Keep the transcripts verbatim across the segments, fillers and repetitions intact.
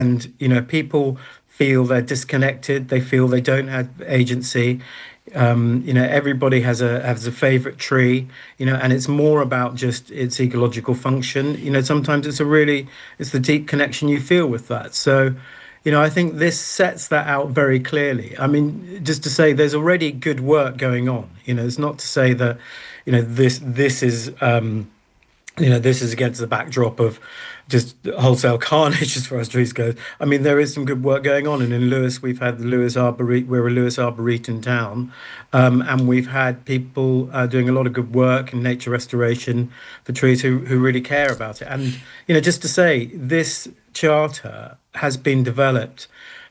And, you know, people feel they're disconnected. They feel they don't have agency. Um, you know, everybody has a has a favorite tree, you know, and it's more about just its ecological function. You know, sometimes it's a really, it's the deep connection you feel with that. So, you know, I think this sets that out very clearly. I mean, just to say there's already good work going on. You know, it's not to say that, you know, this this is um, you know, this is against the backdrop of just wholesale carnage as far as trees goes. I mean, there is some good work going on, and in Lewes, we've had the Lewes Arboretum. We're a Lewes Arboretum town, um, and we've had people uh, doing a lot of good work in nature restoration for trees who who really care about it. And you know, just to say, this charter has been developed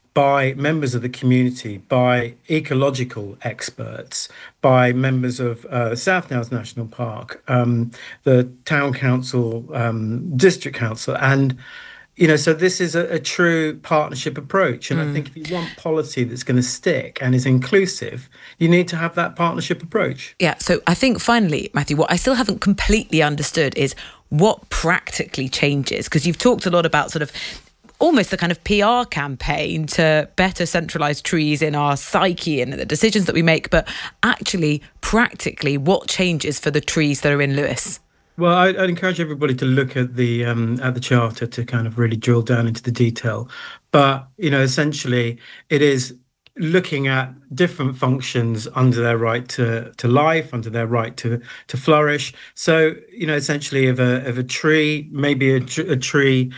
by members of the community, by ecological experts, by members of uh, South Nails National Park, um, the town council, um, district council, and you know, so this is a, a true partnership approach. And mm. I think if you want policy that's going to stick and is inclusive, you need to have that partnership approach. Yeah. So I think finally, Matthew, what I still haven't completely understood is what practically changes, because you've talked a lot about sort of almost the kind of P R campaign to better centralise trees in our psyche and the decisions that we make, but actually, practically, what changes for the trees that are in Lewes? Well, I'd, I'd encourage everybody to look at the um, at the charter to kind of really drill down into the detail. But, you know, essentially, it is looking at different functions under their right to, to life, under their right to, to flourish. So, you know, essentially, if a, if a tree, maybe a, a tree,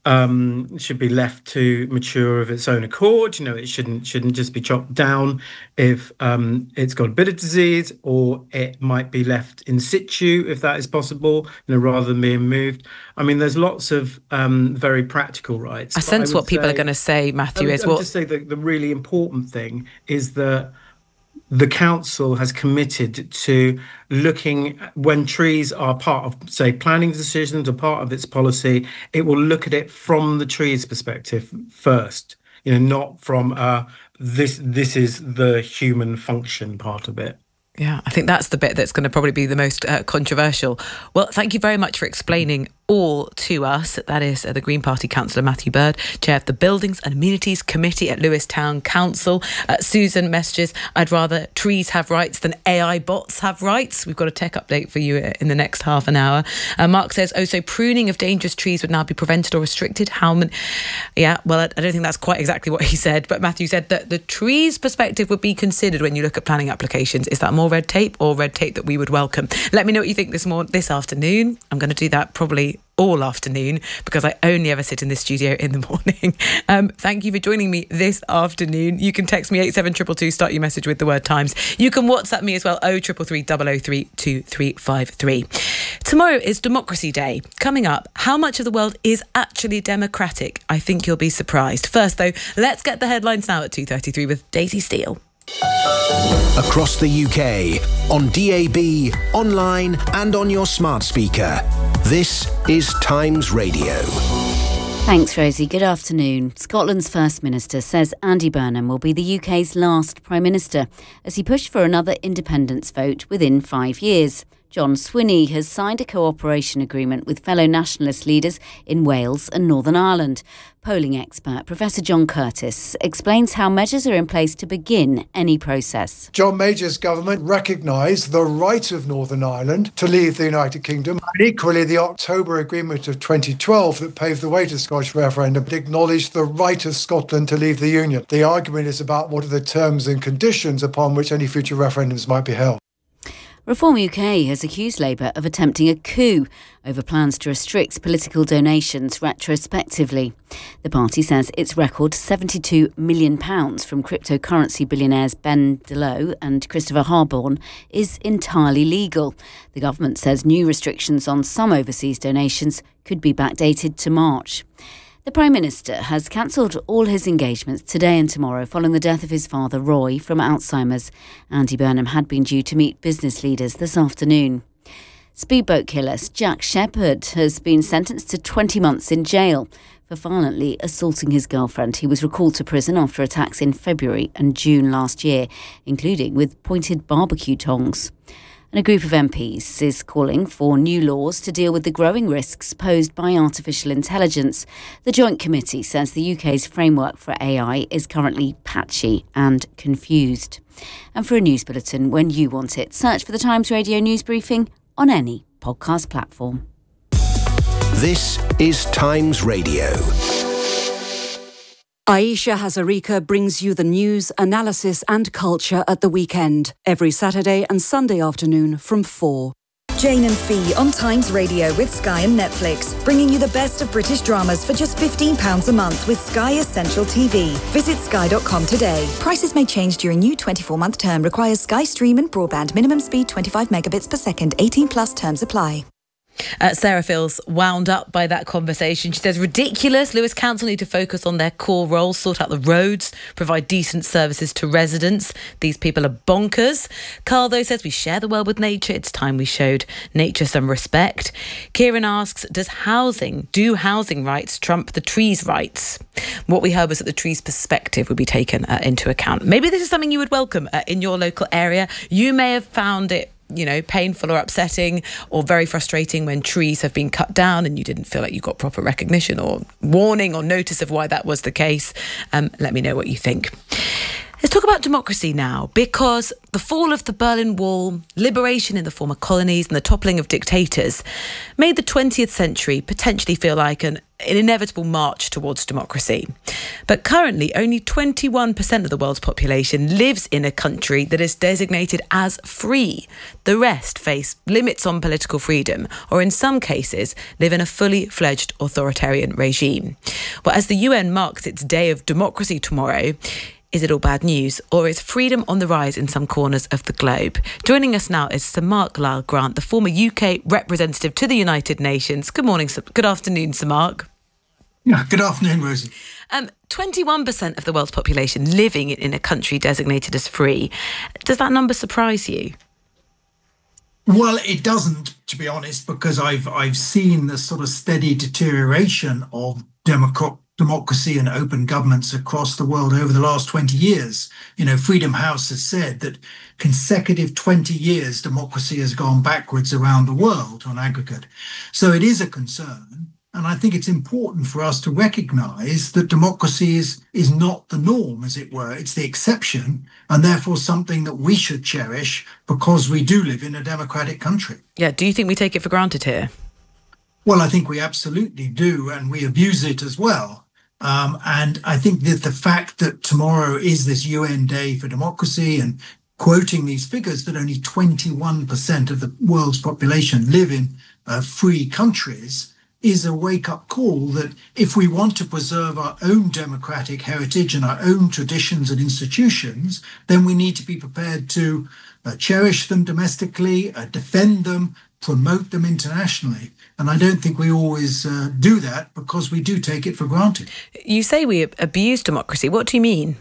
um should be left to mature of its own accord. You know, it shouldn't shouldn't just be chopped down if um it's got a bit of disease, or it might be left in situ if that is possible, you know, rather than being moved. I mean, there's lots of um very practical rights. I sense I what people say, are going to say, Matthew, I is what... just say that the really important thing is that the council has committed to looking, when trees are part of, say, planning decisions or part of its policy, it will look at it from the tree's perspective first, you know, not from uh, this, this is the human function part of it. Yeah, I think that's the bit that's going to probably be the most uh, controversial. Well, thank you very much for explaining all to us. That is uh, the Green Party councillor Matthew Bird, chair of the Buildings and Amenities Committee at Lewes Town Council. Uh, Susan messages, I'd rather trees have rights than A I bots have rights. We've got a tech update for you in the next half an hour. Uh, Mark says, oh, so pruning of dangerous trees would now be prevented or restricted? How many? Yeah, well, I, I don't think that's quite exactly what he said, but Matthew said that the trees' perspective would be considered when you look at planning applications. Is that more red tape or red tape that we would welcome? Let me know what you think this morning, this afternoon. I'm going to do that probably all afternoon because I only ever sit in this studio in the morning. Um, thank you for joining me this afternoon. You can text me eight seven two two two, start your message with the word Times. You can WhatsApp me as well, oh three three three, double oh three, two three five three. Tomorrow is Democracy Day. Coming up, how much of the world is actually democratic? I think you'll be surprised. First though, let's get the headlines now at two thirty-three with Daisy Steele. Across the U K, on D A B, online and on your smart speaker. This is Times Radio. Thanks, Rosie. Good afternoon. Scotland's First Minister says Andy Burnham will be the U K's last Prime Minister as he pushed for another independence vote within five years. John Swinney has signed a cooperation agreement with fellow nationalist leaders in Wales and Northern Ireland. Polling expert Professor John Curtis explains how measures are in place to begin any process. John Major's government recognised the right of Northern Ireland to leave the United Kingdom, and equally the October Agreement of twenty twelve that paved the way to the Scottish referendum acknowledged the right of Scotland to leave the Union. The argument is about what are the terms and conditions upon which any future referendums might be held. Reform U K has accused Labour of attempting a coup over plans to restrict political donations retrospectively. The party says its record seventy-two million pounds from cryptocurrency billionaires Ben Delow and Christopher Harborne is entirely legal. The government says new restrictions on some overseas donations could be backdated to March. The Prime Minister has cancelled all his engagements today and tomorrow following the death of his father, Roy, from Alzheimer's. Andy Burnham had been due to meet business leaders this afternoon. Speedboat killer Jack Shepherd has been sentenced to twenty months in jail for violently assaulting his girlfriend. He was recalled to prison after attacks in February and June last year, including with pointed barbecue tongs. And a group of M Ps is calling for new laws to deal with the growing risks posed by artificial intelligence. The Joint Committee says the U K's framework for A I is currently patchy and confused. And for a news bulletin when you want it, search for the Times Radio News Briefing on any podcast platform. This is Times Radio. Aisha Hazarika brings you the news, analysis and culture at the weekend, every Saturday and Sunday afternoon from four. Jane and Fee on Times Radio with Sky and Netflix, bringing you the best of British dramas for just fifteen pounds a month with Sky Essential T V. Visit sky dot com today. Prices may change during new twenty-four month term. Requires Sky Stream and broadband. Minimum speed twenty-five megabits per second. eighteen plus terms apply. Uh, Sarah feels wound up by that conversation. She says, ridiculous. Lewis Council need to focus on their core roles, sort out the roads, provide decent services to residents. These people are bonkers. Carl, though, says we share the world with nature. It's time we showed nature some respect. Kieran asks, does housing, do housing rights trump the trees' rights? What we heard was that the trees' perspective would be taken uh, into account. Maybe this is something you would welcome uh, in your local area. You may have found it, you know, painful or upsetting or very frustrating when trees have been cut down and you didn't feel like you got proper recognition or warning or notice of why that was the case. Um, let me know what you think. Let's talk about democracy now, because the fall of the Berlin Wall, liberation in the former colonies and the toppling of dictators made the twentieth century potentially feel like an, an inevitable march towards democracy. But currently, only twenty-one percent of the world's population lives in a country that is designated as free. The rest face limits on political freedom, or in some cases, live in a fully fledged authoritarian regime. Well, as the U N marks its Day of Democracy tomorrow, is it all bad news, or is freedom on the rise in some corners of the globe? Joining us now is Sir Mark Lyle Grant, the former U K representative to the United Nations. Good morning, Sir, good afternoon, Sir Mark. Yeah, good afternoon, Rosie. Um, twenty-one percent of the world's population living in a country designated as free. Does that number surprise you? Well, it doesn't, to be honest, because I've I've seen the sort of steady deterioration of democracy. democracy and open governments across the world over the last twenty years. You know, Freedom House has said that consecutive twenty years, democracy has gone backwards around the world on aggregate. So it is a concern. And I think it's important for us to recognise that democracy is, is not the norm, as it were. It's the exception, and therefore something that we should cherish because we do live in a democratic country. Yeah, do you think we take it for granted here? Well, I think we absolutely do, and we abuse it as well. Um, and I think that the fact that tomorrow is this U N Day for Democracy, and quoting these figures that only twenty-one percent of the world's population live in uh, free countries, is a wake-up call that if we want to preserve our own democratic heritage and our own traditions and institutions, then we need to be prepared to uh, cherish them domestically, uh, defend them, promote them internationally. And I don't think we always uh, do that because we do take it for granted. You say we abuse democracy. What do you mean?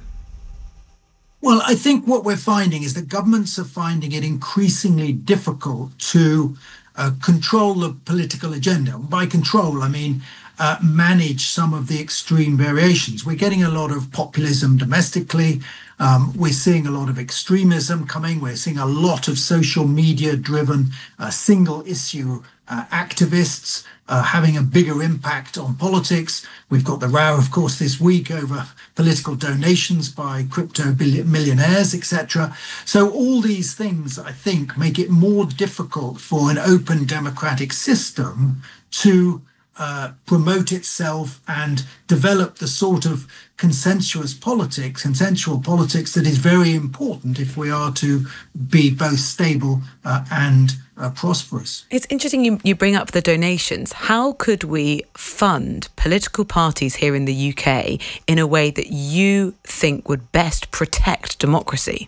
Well, I think what we're finding is that governments are finding it increasingly difficult to uh, control the political agenda. By control, I mean uh, manage some of the extreme variations. We're getting a lot of populism domestically. Um, we're seeing a lot of extremism coming. We're seeing a lot of social media-driven uh, single-issue uh, activists uh, having a bigger impact on politics. We've got the row, of course, this week over political donations by crypto millionaires, et cetera. So all these things, I think, make it more difficult for an open democratic system to Uh, promote itself and develop the sort of consensuous politics, consensual politics that is very important if we are to be both stable uh, and uh, prosperous. It's interesting you, you bring up the donations. How could we fund political parties here in the U K in a way that you think would best protect democracy?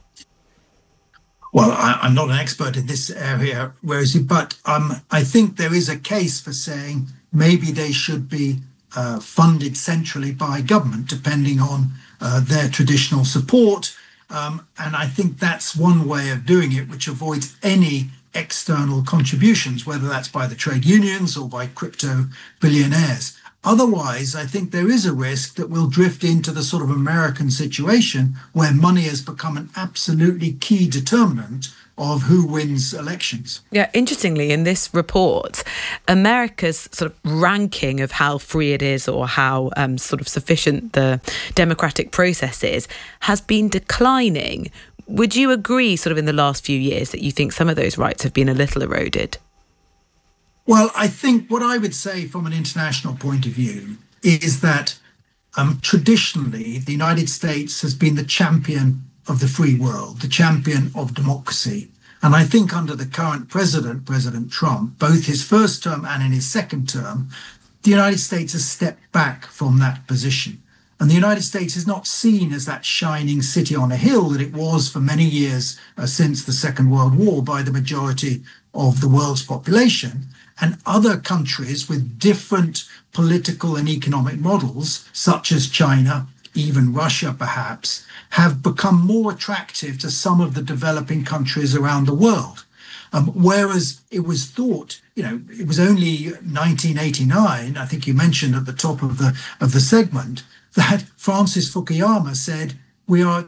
Well, I, I'm not an expert in this area, Rosie, but um, I think there is a case for saying maybe they should be uh, funded centrally by government, depending on uh, their traditional support. Um, and I think that's one way of doing it, which avoids any external contributions, whether that's by the trade unions or by crypto billionaires. Otherwise, I think there is a risk that we'll drift into the sort of American situation where money has become an absolutely key determinant of who wins elections. Yeah, interestingly, in this report, America's sort of ranking of how free it is or how um, sort of sufficient the democratic process is has been declining. Would you agree, sort of in the last few years, that you think some of those rights have been a little eroded? Well, I think what I would say from an international point of view is that um, traditionally the United States has been the champion of the free world, the champion of democracy. And I think under the current president, President Trump, both his first term and in his second term, the United States has stepped back from that position. And the United States is not seen as that shining city on a hill that it was for many years uh, since the Second World War by the majority of the world's population. And other countries with different political and economic models, such as China, even Russia perhaps, have become more attractive to some of the developing countries around the world. Um, whereas it was thought, you know, it was only nineteen eighty-nine, I think you mentioned at the top of the of the segment, that Francis Fukuyama said, we are...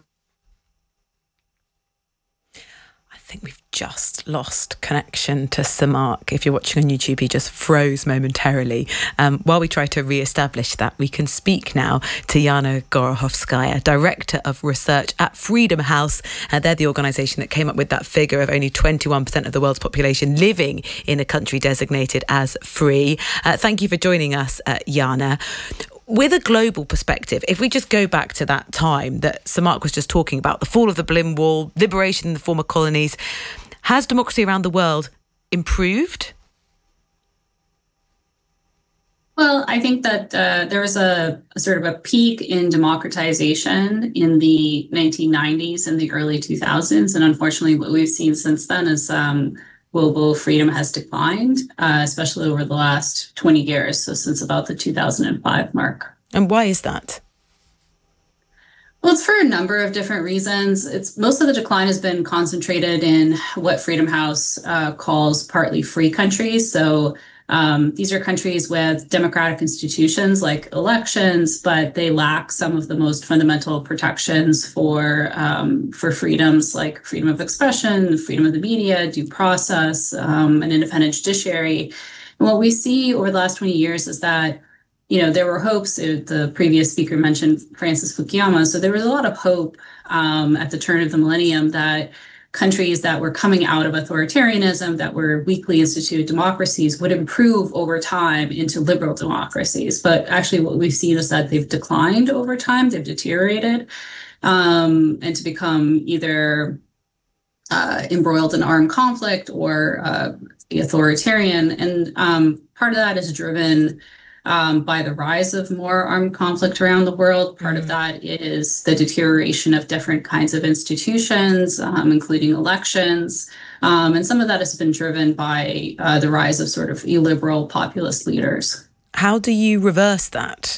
I think we've just lost connection to Sir Mark. If you're watching on YouTube, he just froze momentarily. Um, while we try to re-establish that, we can speak now to Jana Gorokhovskaya, Director of Research at Freedom House. Uh, they're the organisation that came up with that figure of only twenty-one percent of the world's population living in a country designated as free. Uh, thank you for joining us, uh, Jana. With a global perspective, if we just go back to that time that Sir Mark was just talking about, the fall of the Berlin Wall, liberation in the former colonies, has democracy around the world improved? Well, I think that uh, there was a, a sort of a peak in democratization in the nineteen nineties and the early two thousands. And unfortunately, what we've seen since then is um, global freedom has declined, uh, especially over the last twenty years, so since about the two thousand five mark. And why is that? Well, it's for a number of different reasons. It's most of the decline has been concentrated in what Freedom House uh, calls partly free countries. So um, these are countries with democratic institutions like elections, but they lack some of the most fundamental protections for um, for freedoms like freedom of expression, freedom of the media, due process, um, an independent judiciary. And what we see over the last twenty years is that, you know, there were hopes. The previous speaker mentioned Francis Fukuyama. So there was a lot of hope um, at the turn of the millennium that countries that were coming out of authoritarianism, that were weakly instituted democracies, would improve over time into liberal democracies. But actually what we've seen is that they've declined over time, they've deteriorated, um, and to become either uh, embroiled in armed conflict or uh, authoritarian. And um, part of that is driven Um, by the rise of more armed conflict around the world. Part mm-hmm. of that is the deterioration of different kinds of institutions, um, including elections. Um, and some of that has been driven by uh, the rise of sort of illiberal populist leaders. How do you reverse that?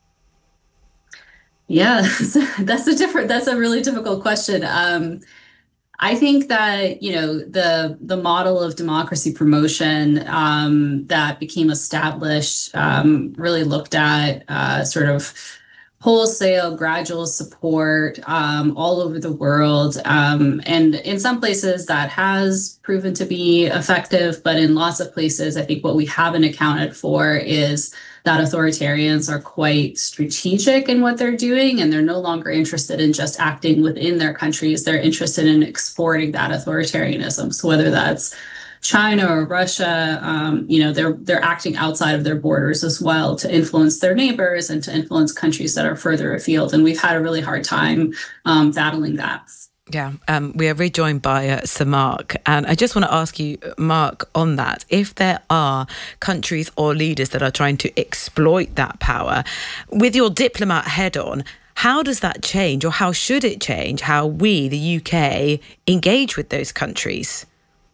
Yeah, that's a different, that's a really difficult question. Um, I think that, you know, the the model of democracy promotion um, that became established um, really looked at uh, sort of wholesale, gradual support um, all over the world. Um, and in some places that has proven to be effective, but in lots of places, I think what we haven't accounted for is that authoritarians are quite strategic in what they're doing, and they're no longer interested in just acting within their countries. They're interested in exporting that authoritarianism. So whether that's China or Russia, um, you know, they're they're acting outside of their borders as well to influence their neighbors and to influence countries that are further afield. And we've had a really hard time um, battling that. Yeah, um, we are rejoined by uh, Sir Mark. And I just want to ask you, Mark, on that, if there are countries or leaders that are trying to exploit that power, with your diplomat head on, how does that change, or how should it change how we, the U K, engage with those countries?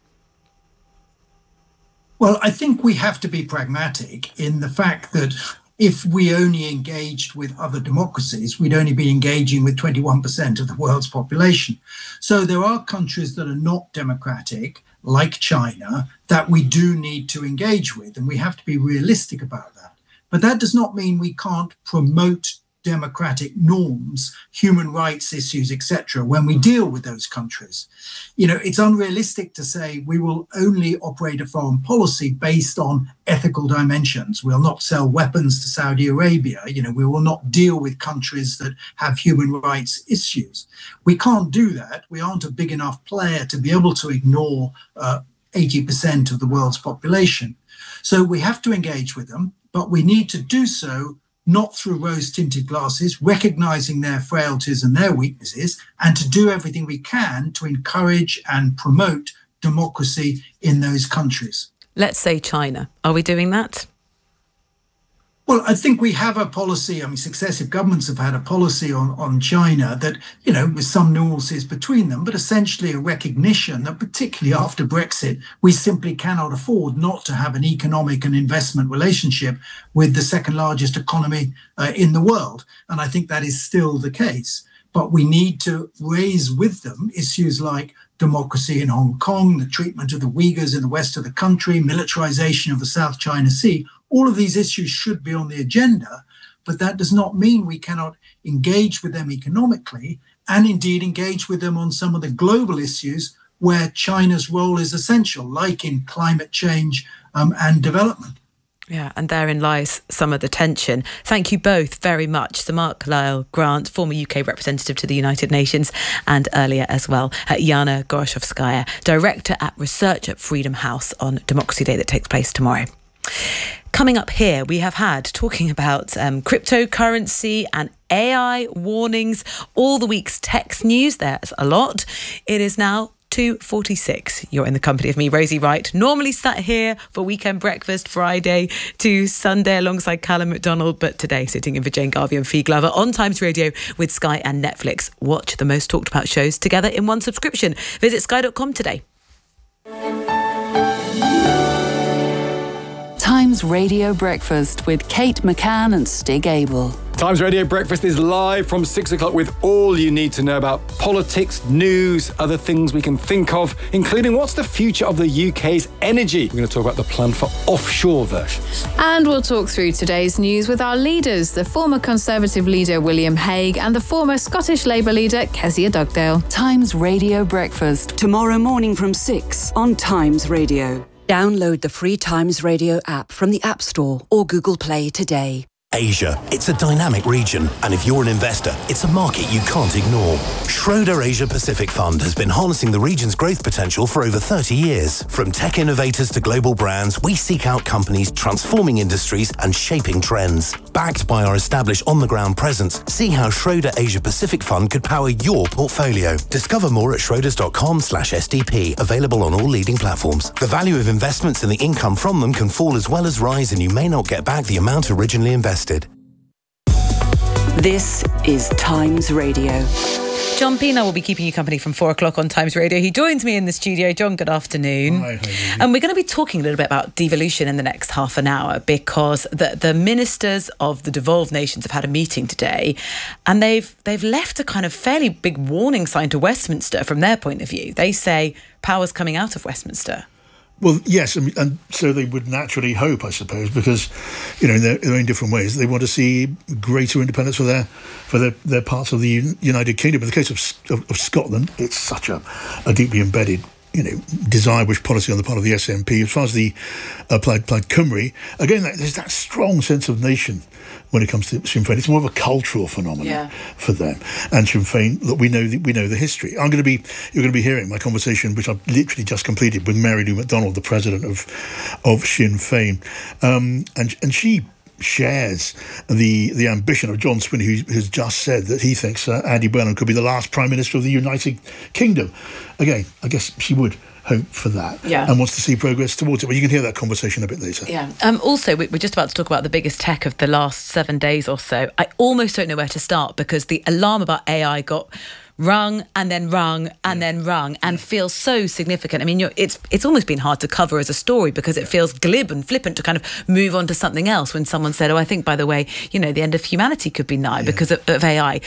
Well, I think we have to be pragmatic in the fact that if we only engaged with other democracies, we'd only be engaging with twenty-one percent of the world's population. So there are countries that are not democratic, like China, that we do need to engage with, and we have to be realistic about that. But that does not mean we can't promote democratic norms, human rights issues, et cetera, when we deal with those countries. You know, it's unrealistic to say we will only operate a foreign policy based on ethical dimensions. We'll not sell weapons to Saudi Arabia. You know, we will not deal with countries that have human rights issues. We can't do that. We aren't a big enough player to be able to ignore uh, eighty percent of the world's population. So we have to engage with them, but we need to do so not through rose-tinted glasses, recognizing their frailties and their weaknesses, and to do everything we can to encourage and promote democracy in those countries. Let's say China. Are we doing that? Well, I think we have a policy. I mean, successive governments have had a policy on, on China that, you know, with some nuances between them, but essentially a recognition that particularly after Brexit, we simply cannot afford not to have an economic and investment relationship with the second largest economy uh, in the world. And I think that is still the case. But we need to raise with them issues like democracy in Hong Kong, the treatment of the Uyghurs in the west of the country, militarization of the South China Sea. All of these issues should be on the agenda, but that does not mean we cannot engage with them economically and indeed engage with them on some of the global issues where China's role is essential, like in climate change um, and development. Yeah, and therein lies some of the tension. Thank you both very much. Sir Mark Lyle-Grant, former U K representative to the United Nations, and earlier as well, uh, Yana Goroshovskaya, director at research at Freedom House on Democracy Day that takes place tomorrow. Coming up here, we have had talking about um, cryptocurrency and A I warnings, all the week's tech news. There's a lot. It is now two forty-six. You're in the company of me, Rosie Wright, normally sat here for Weekend Breakfast, Friday to Sunday alongside Callum McDonald, but today sitting in for Jane Garvey and Fee Glover on Times Radio with Sky and Netflix. Watch the most talked about shows together in one subscription. Visit sky dot com today. Times Radio Breakfast with Kate McCann and Stig Abel. Times Radio Breakfast is live from six o'clock with all you need to know about politics, news, other things we can think of, including what's the future of the U K's energy. We're going to talk about the plan for offshore versions. And we'll talk through today's news with our leaders, the former Conservative leader William Hague and the former Scottish Labour leader Kezia Dugdale. Times Radio Breakfast, tomorrow morning from six on Times Radio. Download the free Times Radio app from the App Store or Google Play today. Asia. It's a dynamic region, and if you're an investor, it's a market you can't ignore. Schroder Asia Pacific Fund has been harnessing the region's growth potential for over thirty years. From tech innovators to global brands, we seek out companies transforming industries and shaping trends. Backed by our established on-the-ground presence, see how Schroder Asia Pacific Fund could power your portfolio. Discover more at schroders.com slash SDP, available on all leading platforms. The value of investments and the income from them can fall as well as rise, and you may not get back the amount originally invested. This is Times Radio. John Pienaar will be keeping you company from four o'clock on Times Radio. He joins me in the studio. John, good afternoon. Hi, hi, and we're going to be talking a little bit about devolution in the next half an hour, because the, the ministers of the devolved nations have had a meeting today, and they've they've left a kind of fairly big warning sign to Westminster from their point of view. They say power's coming out of Westminster. Well, yes, and, and so they would naturally hope, I suppose, because, you know, in their, their own different ways, they want to see greater independence for their for their, their parts of the United Kingdom. In the case of, of, of Scotland, it's such a, a deeply embedded, you know, desire-wish policy on the part of the S N P. As far as the uh, Plaid, Plaid Cymru, again, there's that strong sense of nation when it comes to Sinn Féin. It's more of a cultural phenomenon yeah. for them. And Sinn Féin, look, we know the, we know the history. I'm going to be you're going to be hearing my conversation, which I've literally just completed, with Mary Lou McDonald, the president of of Sinn Féin, um, and and she shares the the ambition of John Swinney, who has just said that he thinks uh, Andy Burnham could be the last Prime Minister of the United Kingdom. Again, I guess she would hope for that yeah. and wants to see progress towards it. But you can hear that conversation a bit later. Yeah. Um, also, we're just about to talk about the biggest tech of the last seven days or so. I almost don't know where to start, because the alarm about A I got rung and then rung and yeah. then rung and yeah. feels so significant. I mean, you're, it's it's almost been hard to cover as a story, because it feels glib and flippant to kind of move on to something else when someone said, oh, I think, by the way, you know, the end of humanity could be nigh yeah. because of, of A I.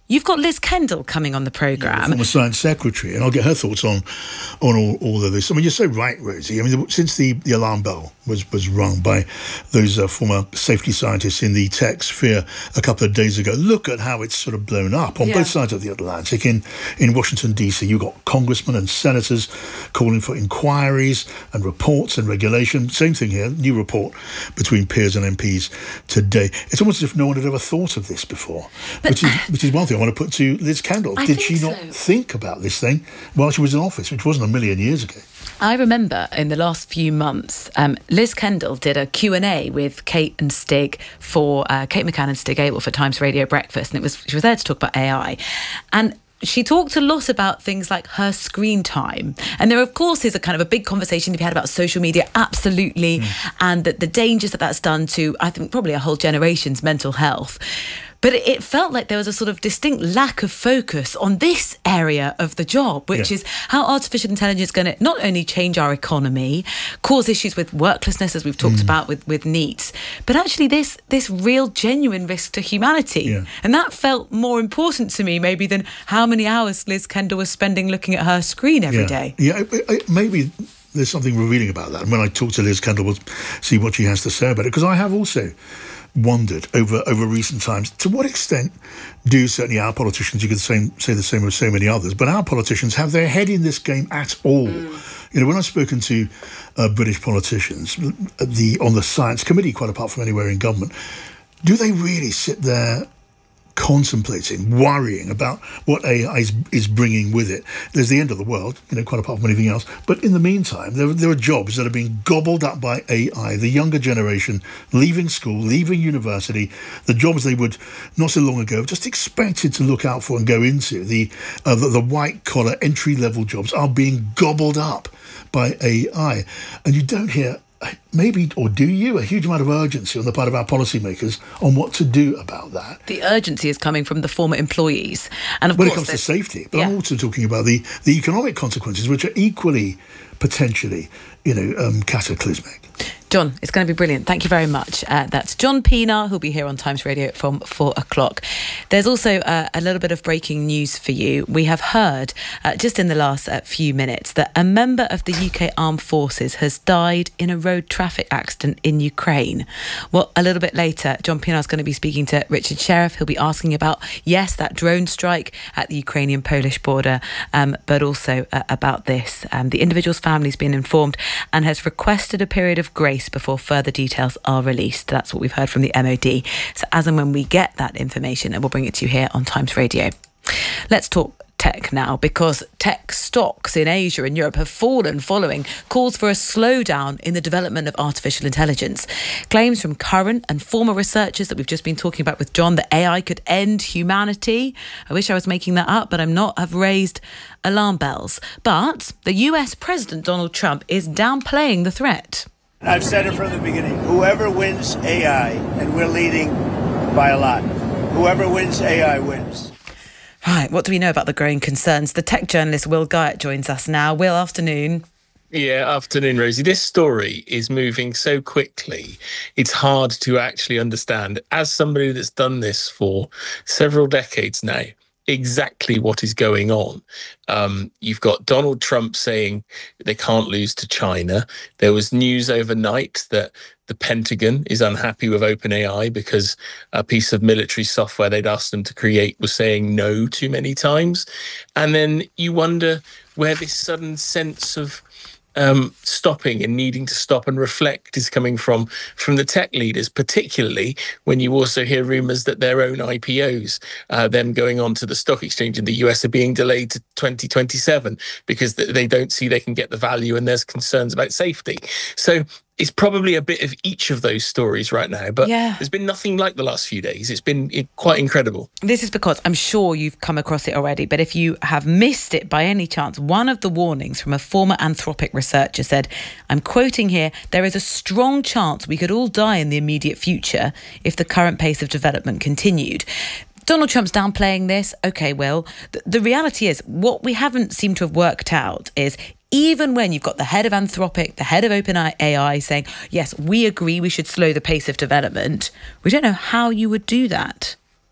You've got Liz Kendall coming on the programme. Yeah, former Science Secretary, and I'll get her thoughts on on all, all of this. I mean, you're so right, Rosie. I mean, since the, the alarm bell was, was rung by those uh, former safety scientists in the tech sphere a couple of days ago, look at how it's sort of blown up on yeah. both sides of the Atlantic. In, in Washington, D C, you've got congressmen and senators calling for inquiries and reports and regulation. Same thing here, new report between peers and M Ps today. It's almost as if no one had ever thought of this before, but, which is which is one thing I want to put to Liz Kendall. I Did she so. not think about this thing while she was in office, which wasn't a million years ago? I remember in the last few months, um, Liz Kendall did a Q and A with Kate and Stig for uh, Kate McCann and Stig Abel for Times Radio Breakfast, and it was she was there to talk about A I, and she talked a lot about things like her screen time. And there, of course, is a kind of a big conversation to be had about social media, absolutely, mm. and the, the dangers that that's done to, I think, probably a whole generation's mental health. But it felt like there was a sort of distinct lack of focus on this area of the job, which yeah. is how artificial intelligence is going to not only change our economy, cause issues with worklessness, as we've talked mm. about with, with NEETs, but actually this this real genuine risk to humanity. Yeah. And that felt more important to me maybe than how many hours Liz Kendall was spending looking at her screen every yeah. day. Yeah, it, it, maybe there's something revealing about that. And when I talk to Liz Kendall, we'll see what she has to say about it, because I have also wondered over over recent times, to what extent do certainly our politicians, you could say, say the same of so many others, but our politicians have their head in this game at all. Mm. You know, when I've spoken to uh, British politicians the on the science committee, quite apart from anywhere in government, do they really sit there contemplating, worrying about what A I is, is bringing with it? There's the end of the world, you know, quite apart from anything else. But in the meantime, there, there are jobs that are being gobbled up by A I. The younger generation leaving school, leaving university, the jobs they would not so long ago just expected to look out for and go into, the uh, the, the white-collar entry-level jobs are being gobbled up by A I. And you don't hear, maybe, or do you, a huge amount of urgency on the part of our policymakers on what to do about that. The urgency is coming from the former employees. And of when course, it comes to safety. But yeah. I'm also talking about the, the economic consequences, which are equally potentially, you know, um, cataclysmic. John, it's going to be brilliant. Thank you very much. Uh, that's John Pienaar, who'll be here on Times Radio from four o'clock. There's also uh, a little bit of breaking news for you. We have heard uh, just in the last uh, few minutes that a member of the U K Armed Forces has died in a road traffic accident in Ukraine. Well, a little bit later, John Pienaar is going to be speaking to Richard Sheriff. He'll be asking about, yes, that drone strike at the Ukrainian-Polish border, um, but also uh, about this. Um, the individual's family's been informed and has requested a period of grace before further details are released. That's what we've heard from the M O D. So as and when we get that information, and we'll bring it to you here on Times Radio. Let's talk tech now, because tech stocks in Asia and Europe have fallen following calls for a slowdown in the development of artificial intelligence. Claims from current and former researchers that we've just been talking about with John that A I could end humanity, I wish I was making that up, but I'm not, have raised alarm bells. But the U S President Donald Trump is downplaying the threat. I've said it from the beginning. Whoever wins A I, and we're leading by a lot, whoever wins A I wins. Right, what do we know about the growing concerns? The tech journalist Will Guyatt joins us now. Will, afternoon. Yeah, afternoon, Rosie. This story is moving so quickly, it's hard to actually understand. As somebody that's done this for several decades now, exactly what is going on. Um, you've got Donald Trump saying they can't lose to China. There was news overnight that the Pentagon is unhappy with OpenAI because a piece of military software they'd asked them to create was saying no too many times. And then you wonder where this sudden sense of Um, stopping and needing to stop and reflect is coming from from the tech leaders, particularly when you also hear rumours that their own I P Os, uh, them going on to the stock exchange in the U S, are being delayed to twenty twenty-seven because they don't see they can get the value, and there's concerns about safety. So it's probably a bit of each of those stories right now, but yeah. There's been nothing like the last few days. It's been quite incredible. This is because I'm sure you've come across it already, but if you have missed it by any chance, one of the warnings from a former Anthropic researcher said, I'm quoting here, there is a strong chance we could all die in the immediate future if the current pace of development continued. Donald Trump's downplaying this. Okay, well, th- the reality is what we haven't seemed to have worked out is even when you've got the head of Anthropic, the head of OpenAI saying, yes, we agree we should slow the pace of development, we don't know how you would do that.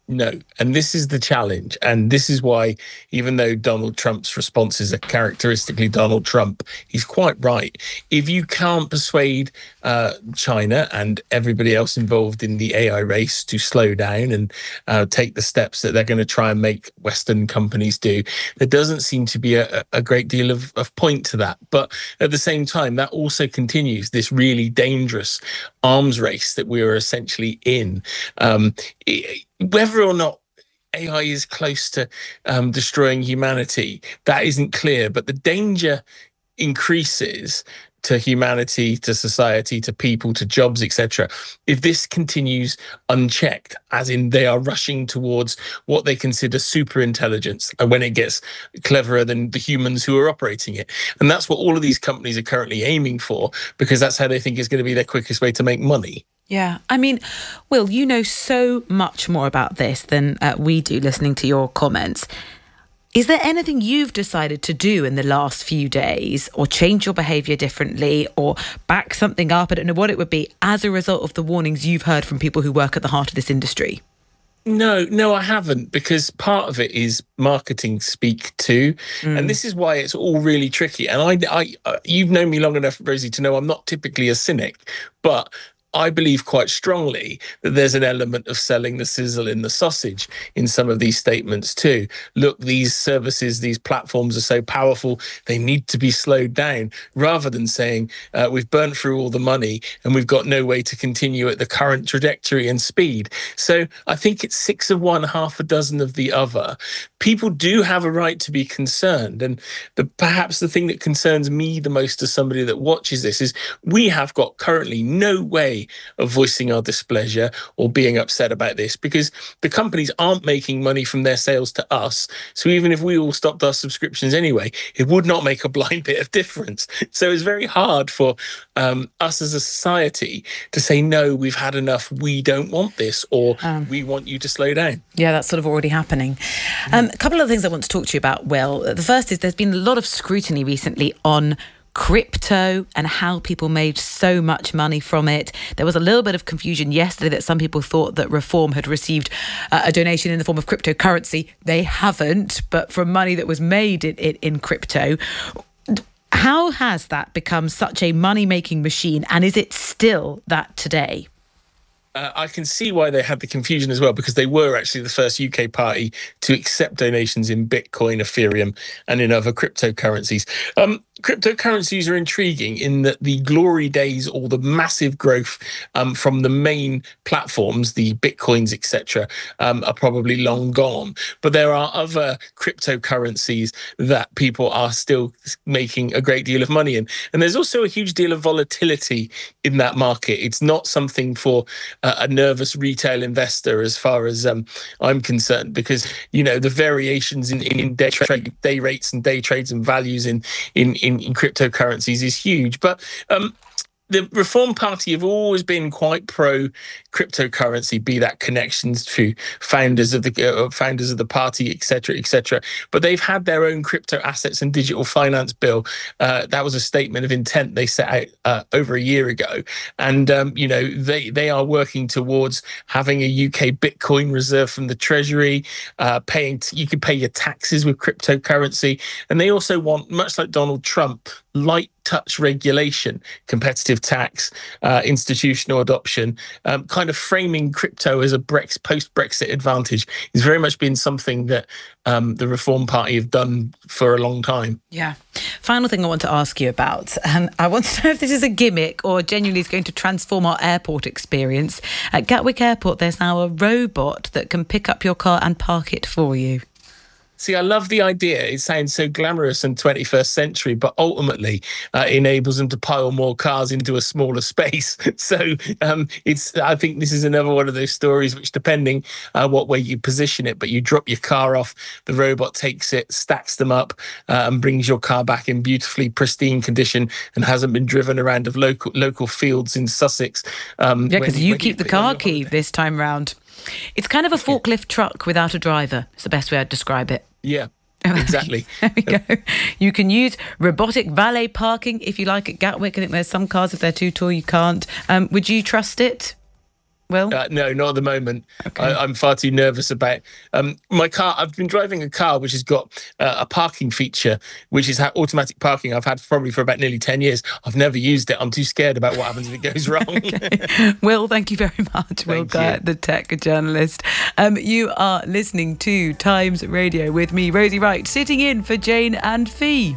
No. And this is the challenge. And this is why, even though Donald Trump's responses are characteristically Donald Trump, he's quite right. If you can't persuade uh, China and everybody else involved in the A I race to slow down and uh, take the steps that they're going to try and make Western companies do, there doesn't seem to be a, a great deal of, of point to that. But at the same time, that also continues this really dangerous arms race that we are essentially in. Um, it, Whether or not A I is close to um, destroying humanity, that isn't clear. But the danger increases to humanity, to society, to people, to jobs, et cetera, if this continues unchecked, as in they are rushing towards what they consider super intelligence, and when it gets cleverer than the humans who are operating it. And that's what all of these companies are currently aiming for, because that's how they think is going to be their quickest way to make money. Yeah, I mean, Will, you know so much more about this than uh, we do, listening to your comments. Is there anything you've decided to do in the last few days, or change your behaviour differently, or back something up, I don't know what it would be, as a result of the warnings you've heard from people who work at the heart of this industry? No, no, I haven't, because part of it is marketing speak too. Mm. And this is why it's all really tricky. And I, I, uh, you've known me long enough, Rosie, to know I'm not typically a cynic, but I believe quite strongly that there's an element of selling the sizzle in the sausage in some of these statements too. Look, these services, these platforms are so powerful, they need to be slowed down, rather than saying uh, we've burnt through all the money and we've got no way to continue at the current trajectory and speed. So I think it's six of one, half a dozen of the other. People do have a right to be concerned. And the, perhaps the thing that concerns me the most as somebody that watches this is we have got currently no way of voicing our displeasure or being upset about this, because the companies aren't making money from their sales to us. So even if we all stopped our subscriptions anyway, it would not make a blind bit of difference. So it's very hard for um, us as a society to say, no, we've had enough, we don't want this, or um, we want you to slow down. Yeah, that's sort of already happening. Um, a couple of things I want to talk to you about, Will. The first is there's been a lot of scrutiny recently on crypto and how people made so much money from it. There was a little bit of confusion yesterday that some people thought that Reform had received uh, a donation in the form of cryptocurrency. They haven't, but from money that was made in, in, in crypto. How has that become such a money-making machine, and is it still that today? Uh, I can see why they had the confusion as well, because they were actually the first U K party to accept donations in Bitcoin, Ethereum, and in other cryptocurrencies. Um, cryptocurrencies are intriguing in that the glory days, or the massive growth um, from the main platforms, the Bitcoins, et cetera, um, are probably long gone. But there are other cryptocurrencies that people are still making a great deal of money in. And there's also a huge deal of volatility in that market. It's not something for uh, a nervous retail investor, as far as um, I'm concerned, because, you know, the variations in, in day, trade, day rates and day trades and values in, in, in, in cryptocurrencies is huge. But um, the Reform Party have always been quite pro cryptocurrency, be that connections to founders of the uh, founders of the party, et cetera, et cetera. But they've had their own crypto assets and digital finance bill. Uh, that was a statement of intent they set out uh, over a year ago. And, um, you know, they, they are working towards having a U K Bitcoin reserve from the Treasury, uh, paying, t- you can pay your taxes with cryptocurrency. And they also want, much like Donald Trump, light touch regulation, competitive tax, uh, institutional adoption, um, kind of framing crypto as a Brex- post-Brexit advantage is very much been something that um, the Reform Party have done for a long time. Yeah. Final thing I want to ask you about, and I want to know if this is a gimmick or genuinely is going to transform our airport experience. At Gatwick Airport, there's now a robot that can pick up your car and park it for you. See, I love the idea. It sounds so glamorous and twenty-first century, but ultimately uh, enables them to pile more cars into a smaller space. So um, it's. I think this is another one of those stories which, depending uh, what way you position it, but you drop your car off, the robot takes it, stacks them up, uh, and brings your car back in beautifully pristine condition and hasn't been driven around of local local fields in Sussex. Um, yeah, because you keep you the car key this time round. It's kind of a forklift truck without a driver. It's the best way I'd describe it. Yeah, exactly. There we go. You can use robotic valet parking if you like at Gatwick. I think there's some cars, if they're too tall, you can't. Um, would you trust it? Will? Uh, no, not at the moment. Okay. I, I'm far too nervous about um, my car. I've been driving a car which has got uh, a parking feature, which is ha- automatic parking. I've had probably for about nearly ten years. I've never used it. I'm too scared about what happens if it goes wrong. Okay. Will, thank you very much. Thank Will Guyett, the tech journalist. Um, you are listening to Times Radio with me, Rosie Wright, sitting in for Jane and Fee.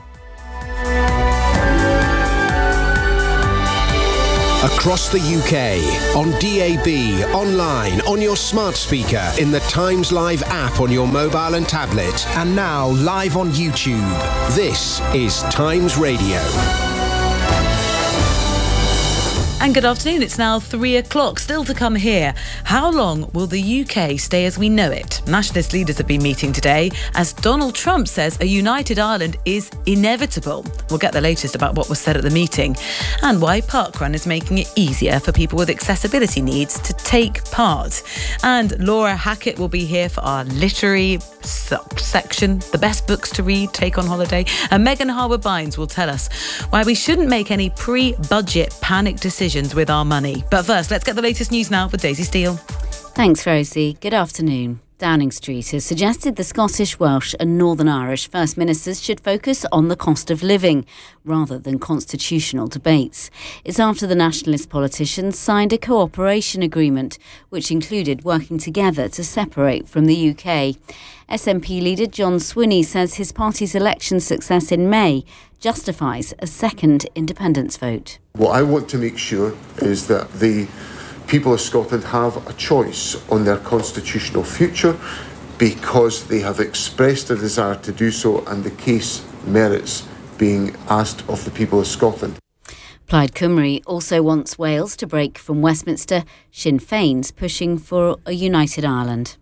Across the U K, on D A B, online, on your smart speaker, in the Times Live app on your mobile and tablet, and now live on YouTube. This is Times Radio. And good afternoon, it's now three o'clock. Still to come here. How long will the U K stay as we know it? Nationalist leaders have been meeting today as Donald Trump says a united Ireland is inevitable. We'll get the latest about what was said at the meeting and why Parkrun is making it easier for people with accessibility needs to take part. And Laura Hackett will be here for our literary section, the best books to read, take on holiday. And Megan Harwood-Bynes will tell us why we shouldn't make any pre-budget panic decisions with our money. But first, let's get the latest news now with Daisy Steele. Thanks, Rosie. Good afternoon. Downing Street has suggested the Scottish, Welsh and Northern Irish First Ministers should focus on the cost of living rather than constitutional debates. It's after the nationalist politicians signed a cooperation agreement which included working together to separate from the U K. S N P leader John Swinney says his party's election success in May justifies a second independence vote. What I want to make sure is that the people of Scotland have a choice on their constitutional future because they have expressed a desire to do so, and the case merits being asked of the people of Scotland. Plaid Cymru also wants Wales to break from Westminster. Sinn Féin's pushing for a united Ireland.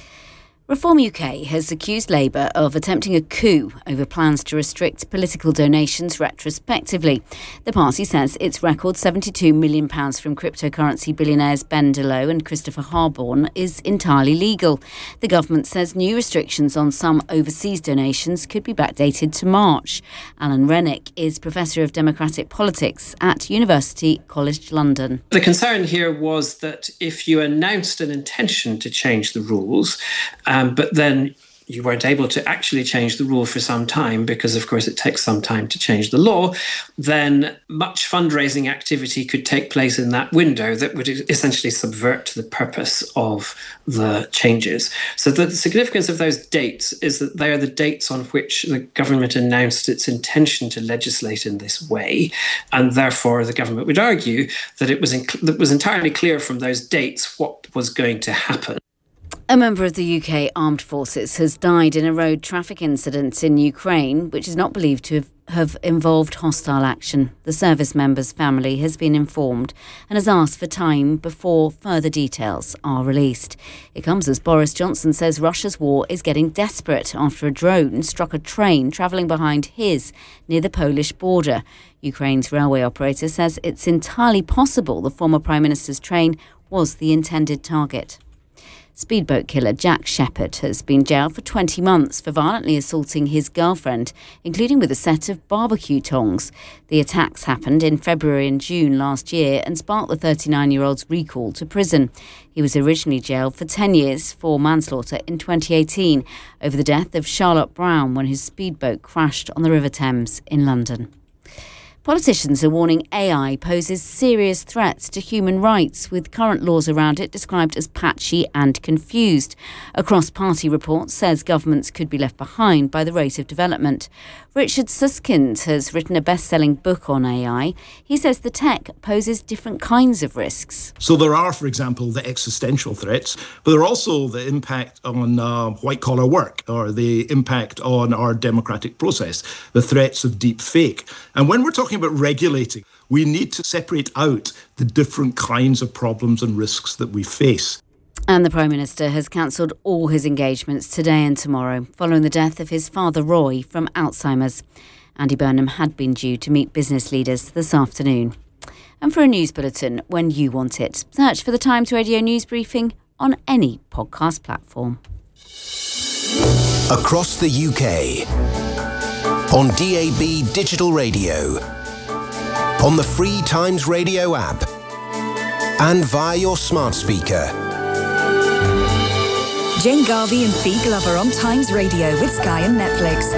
Reform U K has accused Labour of attempting a coup over plans to restrict political donations retrospectively. The party says its record seventy-two million pounds from cryptocurrency billionaires Ben Delow and Christopher Harborne is entirely legal. The government says new restrictions on some overseas donations could be backdated to March. Alan Rennick is Professor of Democratic Politics at University College London. The concern here was that if you announced an intention to change the rules, um, but then you weren't able to actually change the rule for some time because, of course, it takes some time to change the law, then much fundraising activity could take place in that window that would essentially subvert the purpose of the changes. So the significance of those dates is that they are the dates on which the government announced its intention to legislate in this way. And therefore, the government would argue that it was, inc- that it was entirely clear from those dates what was going to happen. A member of the U K Armed Forces has died in a road traffic incident in Ukraine, which is not believed to have, have involved hostile action. The service member's family has been informed and has asked for time before further details are released. It comes as Boris Johnson says Russia's war is getting desperate after a drone struck a train travelling behind his near the Polish border. Ukraine's railway operator says it's entirely possible the former Prime Minister's train was the intended target. Speedboat killer Jack Shepherd has been jailed for twenty months for violently assaulting his girlfriend, including with a set of barbecue tongs. The attacks happened in February and June last year and sparked the thirty-nine-year-old's recall to prison. He was originally jailed for ten years for manslaughter in twenty eighteen over the death of Charlotte Brown when his speedboat crashed on the River Thames in London. Politicians are warning A I poses serious threats to human rights, with current laws around it described as patchy and confused. A cross-party report says governments could be left behind by the rate of development. Richard Susskind has written a best-selling book on A I. He says the tech poses different kinds of risks. So there are, for example, the existential threats, but there are also the impact on uh, white-collar work or the impact on our democratic process, the threats of deep fake. And when we're talking about regulating, we need to separate out the different kinds of problems and risks that we face. And the Prime Minister has cancelled all his engagements today and tomorrow following the death of his father Roy from Alzheimer's. Andy Burnham had been due to meet business leaders this afternoon. And for a news bulletin when you want it, search for the Times Radio News Briefing on any podcast platform. Across the U K, on D A B Digital Radio, on the free Times Radio app, and via your smart speaker. Jane Garvey and Fee Glover on Times Radio with Sky and Netflix.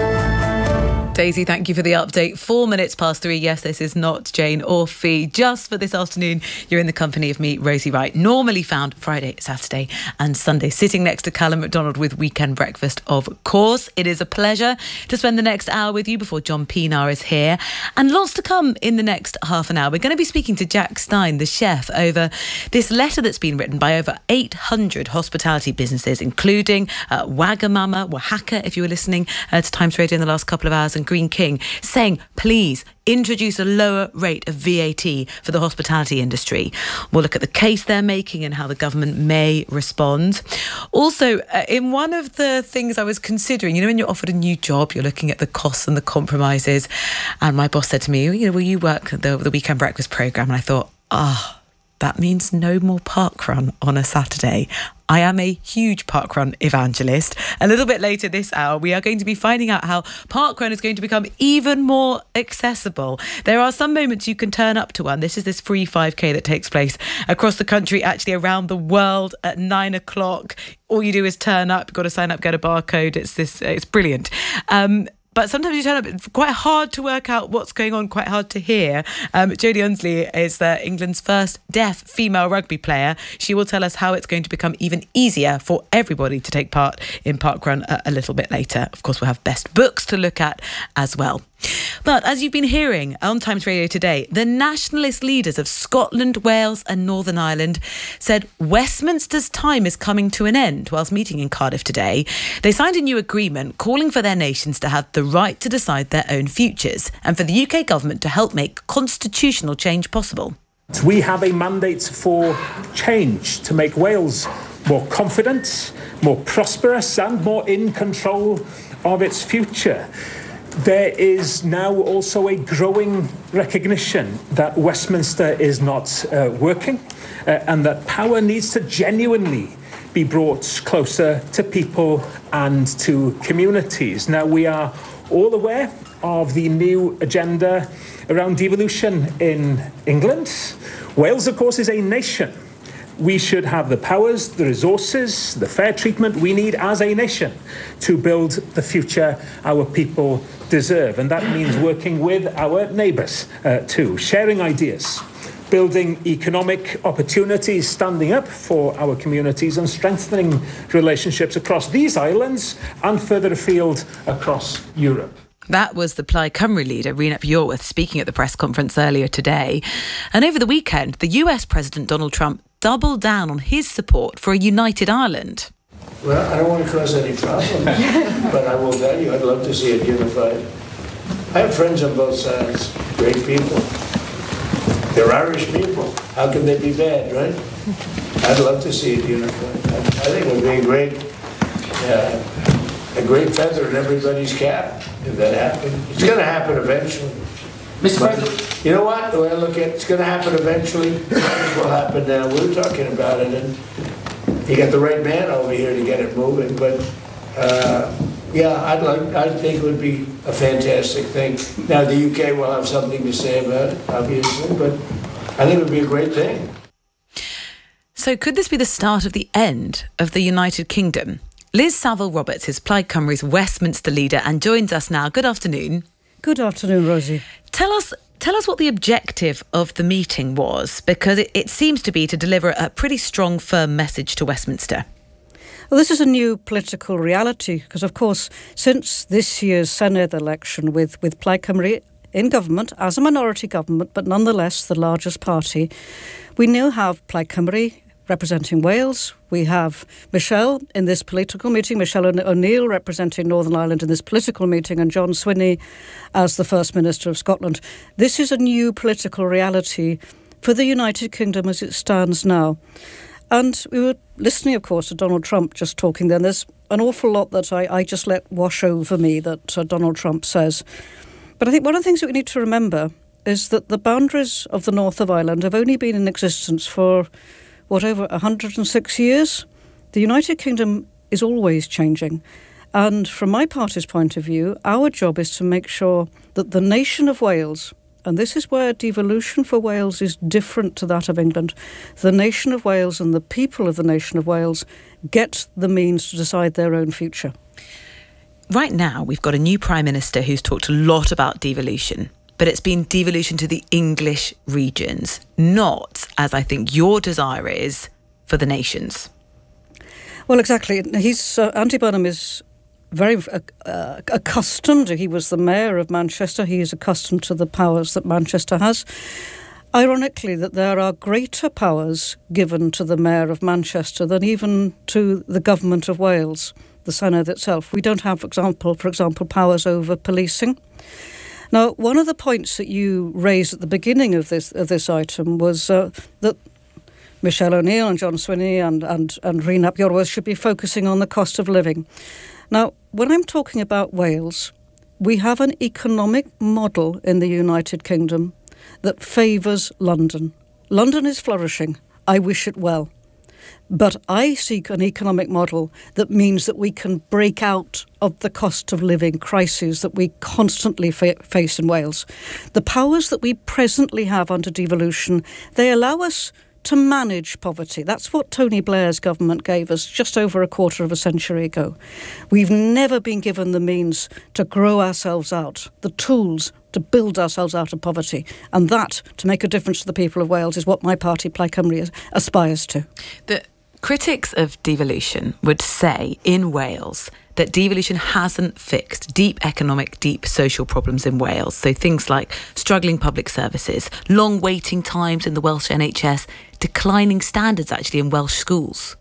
Daisy, thank you for the update. Four minutes past three. Yes, this is not Jane or Fee. Just for this afternoon, you're in the company of me, Rosie Wright. Normally found Friday, Saturday and Sunday, sitting next to Callum McDonald with Weekend Breakfast, of course. It is a pleasure to spend the next hour with you before John Pienaar is here. And lots to come in the next half an hour. We're going to be speaking to Jack Stein, the chef, over this letter that's been written by over eight hundred hospitality businesses, including uh, Wagamama, Oaxaca, if you were listening uh, to Times Radio in the last couple of hours, and Green King, saying, please introduce a lower rate of V A T for the hospitality industry. We'll look at the case they're making and how the government may respond. Also, uh, in one of the things I was considering, you know, when you're offered a new job, you're looking at the costs and the compromises. And my boss said to me, you know, will you work the, the Weekend Breakfast programme? And I thought, ah, oh, that means no more parkrun on a Saturday. I am a huge parkrun evangelist. A little bit later this hour, we are going to be finding out how parkrun is going to become even more accessible. There are some moments you can turn up to one. This is this free five K that takes place across the country, actually around the world at nine o'clock. All you do is turn up. You've got to sign up, get a barcode. It's this. It's brilliant. Um, But sometimes you turn up, it's quite hard to work out what's going on, quite hard to hear. Um, Jodie Unsley is uh, England's first deaf female rugby player. She will tell us how it's going to become even easier for everybody to take part in parkrun a, a little bit later. Of course, we'll have best books to look at as well. But as you've been hearing on Times Radio today, the nationalist leaders of Scotland, Wales and Northern Ireland said Westminster's time is coming to an end whilst meeting in Cardiff today. They signed a new agreement calling for their nations to have the right to decide their own futures and for the U K government to help make constitutional change possible. We have a mandate for change to make Wales more confident, more prosperous and more in control of its future. There is now also a growing recognition that Westminster is not uh, working uh, and that power needs to genuinely be brought closer to people and to communities. Now, we are all aware of the new agenda around devolution in England. Wales, of course, is a nation. We should have the powers, the resources, the fair treatment we need as a nation to build the future our people deserve. And that means working with our neighbours uh, too, sharing ideas, building economic opportunities, standing up for our communities and strengthening relationships across these islands and further afield across Europe. That was the Plaid Cymru leader, Rhys ap Iorwerth, speaking at the press conference earlier today. And over the weekend, the U S President Donald Trump doubled down on his support for a united Ireland. Well, I don't want to cause any problems, but I will tell you, I'd love to see it unified. I have friends on both sides, great people. They're Irish people. How can they be bad, right? I'd love to see it unified. I think it would be a great, uh, a great feather in everybody's cap if that happened. It's going to happen eventually. Mister President, you know what? The way I look at it, it's going to happen eventually. It will happen now. We were talking about it, and you got the right man over here to get it moving. But uh, yeah, I'd like. I think it would be a fantastic thing. Now the U K will have something to say about it, obviously, but I think it would be a great thing. So, could this be the start of the end of the United Kingdom? Liz Saville-Roberts is Plaid Cymru's Westminster leader and joins us now. Good afternoon. Good afternoon, Rosie. Tell us, tell us what the objective of the meeting was, because it, it seems to be to deliver a pretty strong, firm message to Westminster. Well, this is a new political reality because, of course, since this year's Senedd election with, with Plaid Cymru in government, as a minority government, but nonetheless the largest party, we now have Plaid Cymru representing Wales. We have Michelle in this political meeting, Michelle O'Neill representing Northern Ireland in this political meeting, and John Swinney as the First Minister of Scotland. This is a new political reality for the United Kingdom as it stands now. And we were listening, of course, to Donald Trump just talking then. There's an awful lot that I, I just let wash over me that uh, Donald Trump says. But I think one of the things that we need to remember is that the boundaries of the north of Ireland have only been in existence for what, over one hundred six years? The United Kingdom is always changing. And from my party's point of view, our job is to make sure that the nation of Wales and this is where devolution for Wales is different to that of England. The nation of Wales and the people of the nation of Wales get the means to decide their own future. Right now, we've got a new Prime Minister who's talked a lot about devolution, but it's been devolution to the English regions, not, as I think your desire is, for the nations. Well, exactly. He's uh, Andy Burnham is very uh, uh, accustomed. He was the mayor of Manchester. He is accustomed to the powers that Manchester has. Ironically, that there are greater powers given to the mayor of Manchester than even to the government of Wales, the Senedd itself. We don't have, for example, for example, powers over policing. Now, one of the points that you raised at the beginning of this of this item was uh, that Michelle O'Neill and John Swinney and, and, and Rhun ap Iorwerth should be focusing on the cost of living. Now, when I'm talking about Wales, we have an economic model in the United Kingdom that favours London. London is flourishing. I wish it well. But I seek an economic model that means that we can break out of the cost of living crises that we constantly fa- face in Wales. The powers that we presently have under devolution, they allow us to manage poverty. That's what Tony Blair's government gave us just over a quarter of a century ago. We've never been given the means to grow ourselves out, the tools to build ourselves out of poverty. And that, to make a difference to the people of Wales, is what my party, Plaid Cymru, aspires to. The critics of devolution would say in Wales that devolution hasn't fixed deep economic, deep social problems in Wales. So things like struggling public services, long waiting times in the Welsh N H S, declining standards actually in Welsh schools.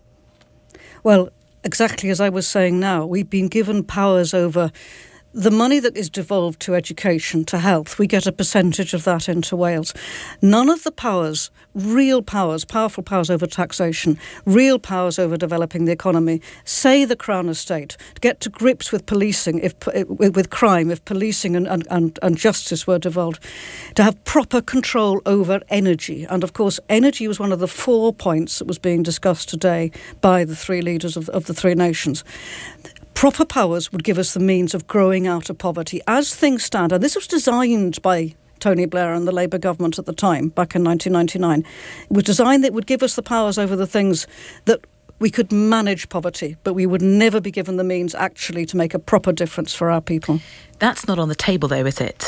Well, exactly as I was saying now, we've been given powers over the money that is devolved to education, to health. We get a percentage of that into Wales. None of the powers, real powers, powerful powers over taxation, real powers over developing the economy, say the Crown Estate, to get to grips with policing, if with crime, if policing and, and, and justice were devolved, to have proper control over energy. And of course, energy was one of the four points that was being discussed today by the three leaders of, of the three nations. Proper powers would give us the means of growing out of poverty. As things stand, and this was designed by Tony Blair and the Labour government at the time, back in nineteen ninety-nine, it was designed that it would give us the powers over the things that we could manage poverty, but we would never be given the means actually to make a proper difference for our people. That's not on the table though, is it?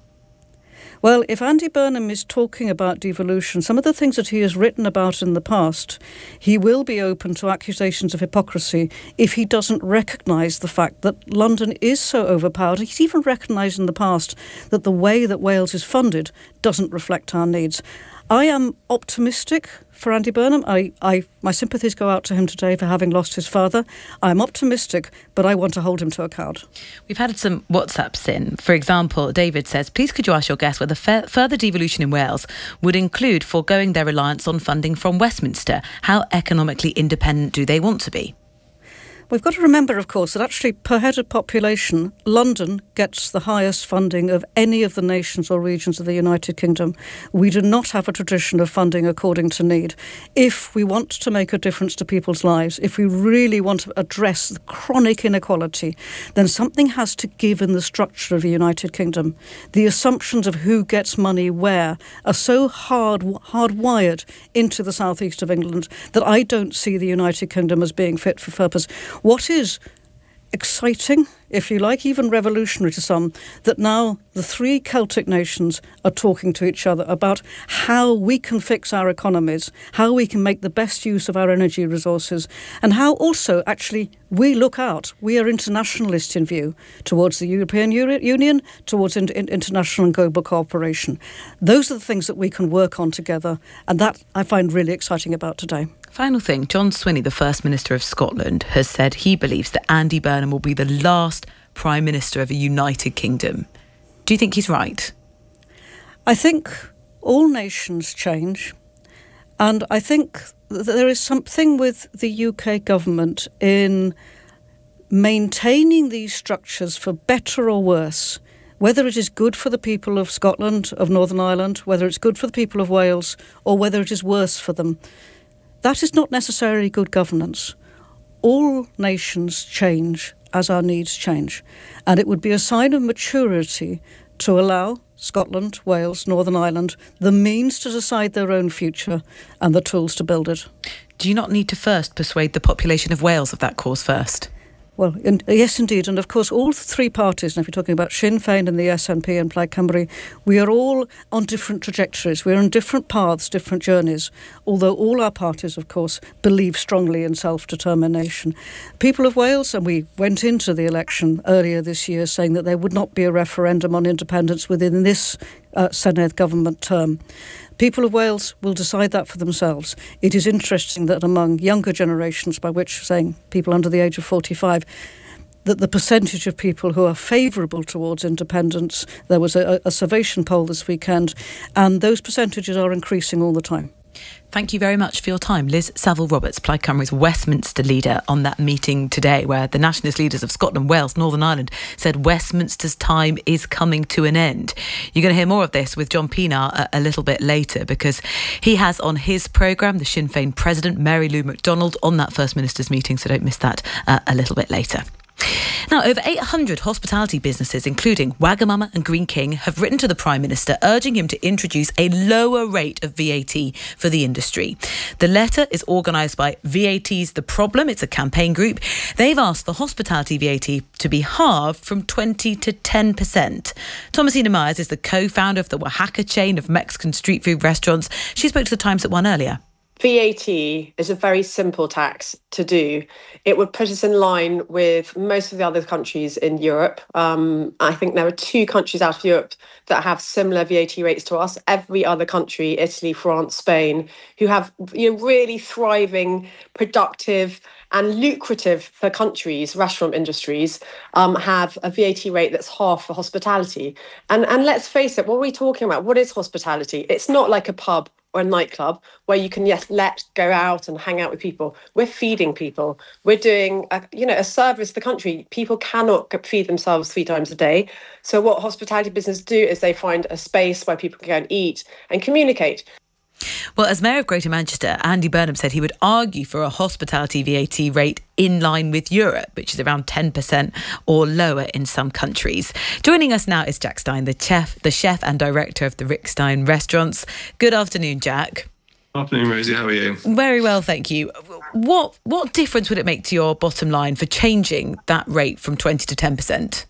Well, if Andy Burnham is talking about devolution, some of the things that he has written about in the past, he will be open to accusations of hypocrisy if he doesn't recognise the fact that London is so overpowered. He's even recognised in the past that the way that Wales is funded doesn't reflect our needs. I am optimistic for Andy Burnham. I, I, my sympathies go out to him today for having lost his father. I'm optimistic, but I want to hold him to account. We've had some WhatsApps in. For example, David says, please could you ask your guest whether fe- further devolution in Wales would include foregoing their reliance on funding from Westminster? How economically independent do they want to be? We've got to remember, of course, that actually per head of population, London gets the highest funding of any of the nations or regions of the United Kingdom. We do not have a tradition of funding according to need. If we want to make a difference to people's lives, if we really want to address the chronic inequality, then something has to give in the structure of the United Kingdom. The assumptions of who gets money where are so hard hardwired into the southeast of England that I don't see the United Kingdom as being fit for purpose. What is exciting, if you like, even revolutionary to some, that now the three Celtic nations are talking to each other about how we can fix our economies, how we can make the best use of our energy resources, and how also actually we look out. We are internationalist in view towards the European Union, towards in- in international and global cooperation. Those are the things that we can work on together, and that I find really exciting about today. Final thing, John Swinney, the First Minister of Scotland, has said he believes that Andy Burnham will be the last Prime Minister of the United Kingdom. Do you think he's right? I think all nations change. And I think that there is something with the U K government in maintaining these structures for better or worse, whether it is good for the people of Scotland, of Northern Ireland, whether it's good for the people of Wales, or whether it is worse for them. That is not necessarily good governance. All nations change as our needs change. And it would be a sign of maturity to allow Scotland, Wales, Northern Ireland the means to decide their own future and the tools to build it. Do you not need to first persuade the population of Wales of that cause first? Well, in, yes, indeed. And of course, all three parties, and if you're talking about Sinn Féin and the S N P and Plaid Cymru, we are all on different trajectories. We're on different paths, different journeys, although all our parties, of course, believe strongly in self-determination. People of Wales, and we went into the election earlier this year saying that there would not be a referendum on independence within this uh, Senedd government term. People of Wales will decide that for themselves. It is interesting that among younger generations, by which saying people under the age of forty-five, that the percentage of people who are favourable towards independence, there was a, a Survation poll this weekend, and those percentages are increasing all the time. Thank you very much for your time. Liz Saville-Roberts, Plaid Cymru's Westminster leader, on that meeting today where the nationalist leaders of Scotland, Wales, Northern Ireland said Westminster's time is coming to an end. You're going to hear more of this with John Pienaar a, a little bit later, because he has on his programme the Sinn Féin president, Mary Lou McDonald, on that First Minister's meeting, so don't miss that uh, a little bit later. Now, over eight hundred hospitality businesses, including Wagamama and Green King, have written to the Prime Minister urging him to introduce a lower rate of V A T for the industry. The letter is organised by V A T's The Problem. It's a campaign group. They've asked for hospitality V A T to be halved from twenty to ten percent. Thomasina Myers is the co-founder of the Oaxaca chain of Mexican street food restaurants. She spoke to the Times at One earlier. V A T is a very simple tax to do. It would put us in line with most of the other countries in Europe. Um, I think there are two countries out of Europe that have similar V A T rates to us. Every other country, Italy, France, Spain, who have, you know, really thriving, productive and lucrative for countries, restaurant industries, um, have a V A T rate that's half for hospitality. And, and let's face it, what are we talking about? What is hospitality? It's not like a pub or a nightclub where you can yes let go out and hang out with people. We're feeding people. We're doing a, you know a service to the country. People cannot feed themselves three times a day. So what hospitality business do is they find a space where people can go and eat and communicate. Well, as Mayor of Greater Manchester, Andy Burnham said he would argue for a hospitality V A T rate in line with Europe, which is around ten percent or lower in some countries. Joining us now is Jack Stein, the chef, the chef and director of the Rick Stein restaurants. Good afternoon, Jack. Afternoon, Rosie. How are you? Very well, thank you. What what difference would it make to your bottom line for changing that rate from twenty to ten percent?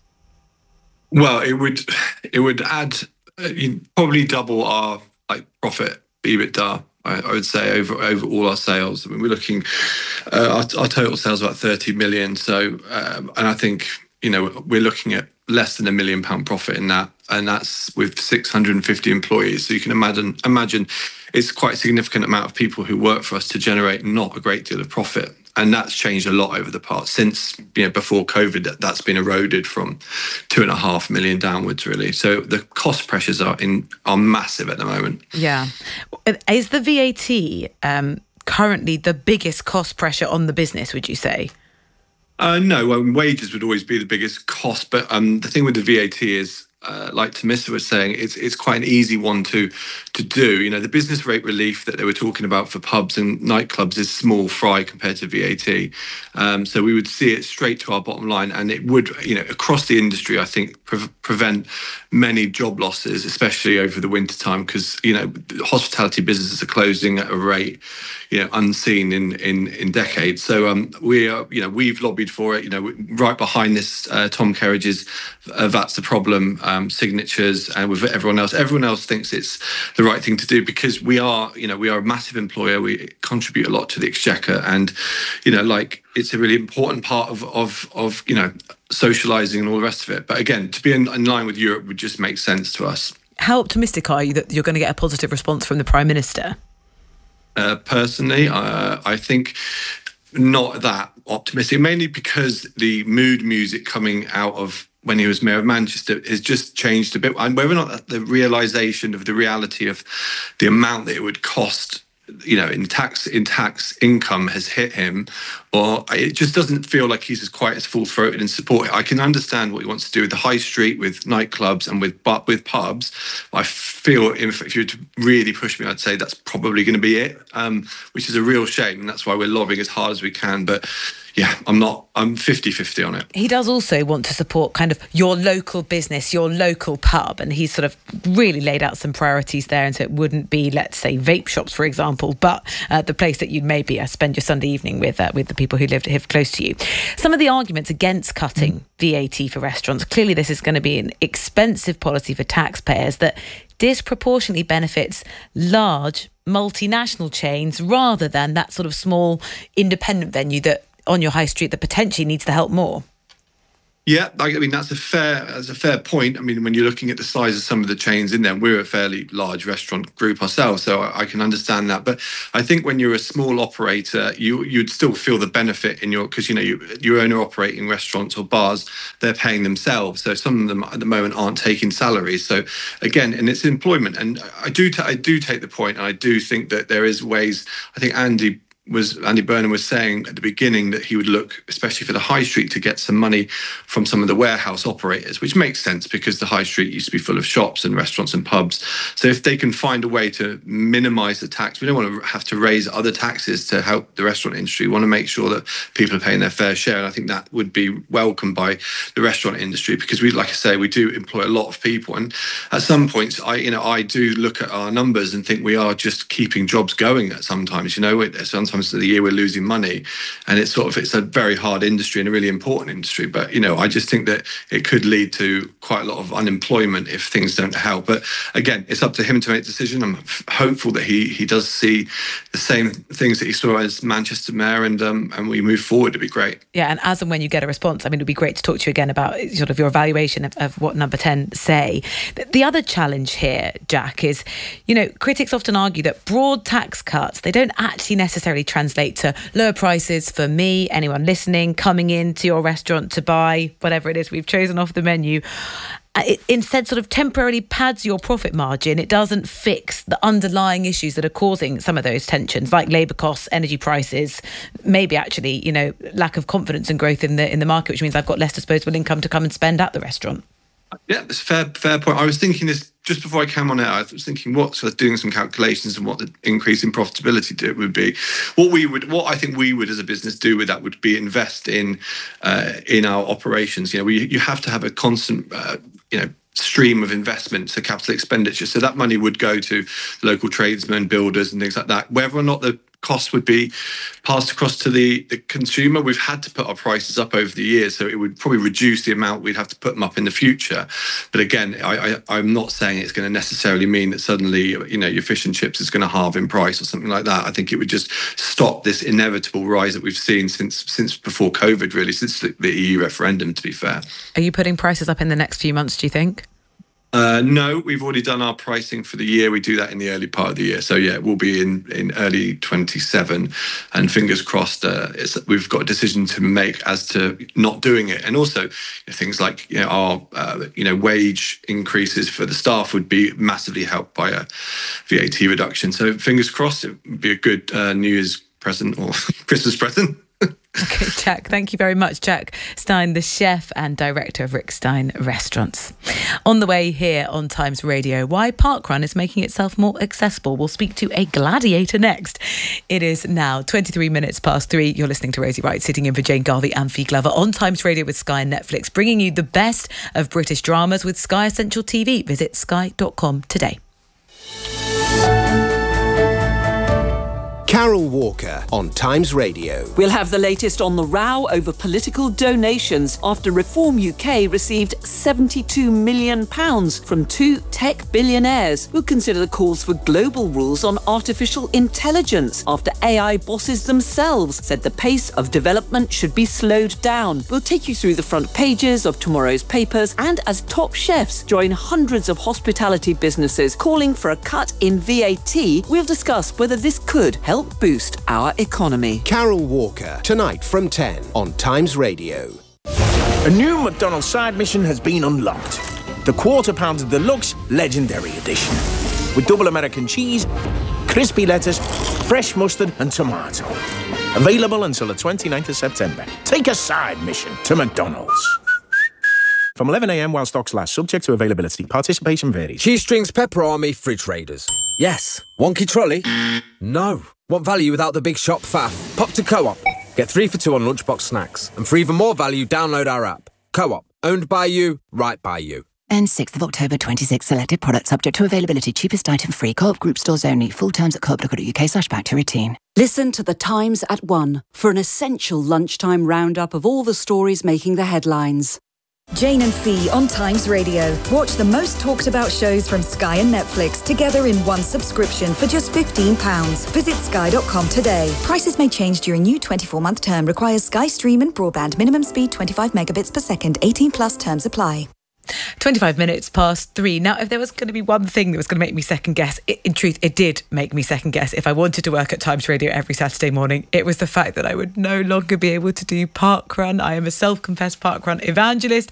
Well, it would it would add uh, probably double our like profit. EBITDA, I, I would say, over over all our sales. I mean, we're looking, uh, our, our total sales about thirty million. So, um, and I think, you know, we're looking at less than a million pound profit in that, and that's with six hundred fifty employees. So you can imagine, imagine it's quite a significant amount of people who work for us to generate not a great deal of profit. And that's changed a lot over the past, since, you know, before COVID, that, that's been eroded from two and a half million downwards, really. So the cost pressures are in are massive at the moment. Yeah. Is the V A T um, currently the biggest cost pressure on the business, would you say? Uh, no, well, wages would always be the biggest cost. But um, the thing with the V A T is, Uh, like Tamissa was saying, it's it's quite an easy one to to do. You know, the business rate relief that they were talking about for pubs and nightclubs is small fry compared to V A T. Um, so we would see it straight to our bottom line, and it would, you know, across the industry, I think, pre- prevent many job losses, especially over the winter time, because, you know, hospitality businesses are closing at a rate, you know, unseen in in in decades. So um, we are, you know, we've lobbied for it. You know, right behind this, uh, Tom Kerridge's uh, That's the Problem. Um, signatures, and with everyone else. Everyone else thinks it's the right thing to do, because we are, you know, we are a massive employer. We contribute a lot to the exchequer, and, you know, like, it's a really important part of of of you know, socialising and all the rest of it. But again, to be in, in line with Europe would just make sense to us. How optimistic are you that you're going to get a positive response from the Prime Minister? Uh, personally, uh, I think not that optimistic, mainly because the mood music coming out of when he was Mayor of Manchester has just changed a bit. And whether or not the realisation of the reality of the amount that it would cost, you know, in tax in tax income has hit him, or it just doesn't feel like he's as quite as full-throated in support. I can understand what he wants to do with the high street, with nightclubs and with but with pubs. I feel if, if you were to really push me, I'd say that's probably going to be it, um, which is a real shame, and that's why we're lobbying as hard as we can. But yeah, I'm not, I'm fifty-fifty on it. He does also want to support kind of your local business, your local pub, and he's sort of really laid out some priorities there. And so it wouldn't be, let's say, vape shops, for example, but uh, the place that you'd maybe uh, spend your Sunday evening with uh, with the people who live, live close to you. Some of the arguments against cutting mm. V A T for restaurants, clearly this is going to be an expensive policy for taxpayers that disproportionately benefits large multinational chains rather than that sort of small independent venue that on your high street that potentially needs the help more. Yeah, I mean, that's a fair that's a fair point. I mean, when you're looking at the size of some of the chains in there, we're a fairly large restaurant group ourselves, so I, I can understand that. But I think when you're a small operator, you, you'd still feel the benefit in your, because, you know, you, your owner-operating restaurants or bars, they're paying themselves. So some of them at the moment aren't taking salaries. So again, and it's employment. And I do, t- I do take the point, and I do think that there is ways. I think Andy was Andy Burnham was saying at the beginning that he would look, especially for the high street, to get some money from some of the warehouse operators, which makes sense because the high street used to be full of shops and restaurants and pubs. So if they can find a way to minimise the tax, we don't want to have to raise other taxes to help the restaurant industry. We want to make sure that people are paying their fair share. And I think that would be welcomed by the restaurant industry, because we, like I say, we do employ a lot of people. And at some points, I, you know, I do look at our numbers and think we are just keeping jobs going at sometimes, you know, sometimes of the year we're losing money, and it's sort of it's a very hard industry and a really important industry. But you know, I just think that it could lead to quite a lot of unemployment if things don't help. But again, it's up to him to make a decision. I'm f- hopeful that he he does see the same things that he saw as Manchester Mayor, and um, and we move forward. It'd be great. Yeah, and as and when you get a response, I mean, it'd be great to talk to you again about sort of your evaluation of, of what Number ten say. The other challenge here, Jack, is, you know, critics often argue that broad tax cuts, they don't actually necessarily translate to lower prices for me, anyone listening, coming into your restaurant to buy whatever it is we've chosen off the menu. It instead sort of temporarily pads your profit margin. It doesn't fix the underlying issues that are causing some of those tensions, like labour costs, energy prices, maybe actually, you know, lack of confidence and growth in the in the market, which means I've got less disposable income to come and spend at the restaurant. Yeah, that's a fair, fair point. I was thinking this just before I came on air. I was thinking what sort of doing some calculations and what the increase in profitability do, would be. What we would, what I think we would as a business do with that would be invest in uh, in our operations. You know, we you have to have a constant, uh, you know, stream of investment, so capital expenditure. So that money would go to local tradesmen, builders, and things like that. Whether or not the cost would be passed across to the, the consumer, we've had to put our prices up over the years, so it would probably reduce the amount we'd have to put them up in the future. But again, I, I, I'm not saying it's going to necessarily mean that suddenly, you know, your fish and chips is going to halve in price or something like that. I think it would just stop this inevitable rise that we've seen since since before COVID, really, since the, the E U referendum, to be fair. Are you putting prices up in the next few months, do you think? Uh, no, we've already done our pricing for the year. We do that in the early part of the year. So, yeah, we'll be in, in early twenty-seven. And fingers crossed, uh, it's, we've got a decision to make as to not doing it. And also, you know, things like, you know, our uh, you know wage increases for the staff would be massively helped by a V A T reduction. So, fingers crossed, it would be a good uh, New Year's present or Christmas present. Okay, Jack, thank you very much. Jack Stein, the chef and director of Rick Stein Restaurants. On the way here on Times Radio, why Parkrun is making itself more accessible. We'll speak to a gladiator next. It is now twenty-three minutes past three. You're listening to Rosie Wright, sitting in for Jane Garvey and Fee Glover on Times Radio with Sky and Netflix, bringing you the best of British dramas with Sky Essential T V. Visit sky dot com today. Carol Walker on Times Radio. We'll have the latest on the row over political donations after Reform U K received seventy-two million pounds from two tech billionaires who consider the calls for global rules on artificial intelligence after A I bosses themselves said the pace of development should be slowed down. We'll take you through the front pages of tomorrow's papers, and as top chefs join hundreds of hospitality businesses calling for a cut in V A T, we'll discuss whether this could help boost our economy. Carol Walker, tonight from ten on Times Radio. A new McDonald's side mission has been unlocked. The Quarter Pounder Deluxe Legendary Edition. With double American cheese, crispy lettuce, fresh mustard and tomato. Available until the twenty-ninth of September. Take a side mission to McDonald's. From eleven a m while stocks last, subject to availability. Participation varies. Cheese strings pepper army fridge raiders. Yes. Wonky trolley? No. Want value without the big shop faff? Pop to Co-op. Get three for two on lunchbox snacks. And for even more value, download our app. Co-op. Owned by you, right by you. And sixth of October twenty-six. Selected products subject to availability. Cheapest item free. Co-op group stores only. Full terms at co op dot co dot uk slash back to routine. Listen to The Times at one for an essential lunchtime roundup of all the stories making the headlines. Jane and Fee on Times Radio. Watch the most talked about shows from Sky and Netflix together in one subscription for just fifteen pounds. Visit sky dot com today. Prices may change during new twenty-four month term. Requires Sky Stream and broadband. Minimum speed twenty-five megabits per second. eighteen plus terms apply. twenty-five minutes past three. Now, if there was going to be one thing that was going to make me second guess, it, in truth, it did make me second guess if I wanted to work at Times Radio every Saturday morning. It was the fact that I would no longer be able to do parkrun. I am a self-confessed parkrun evangelist.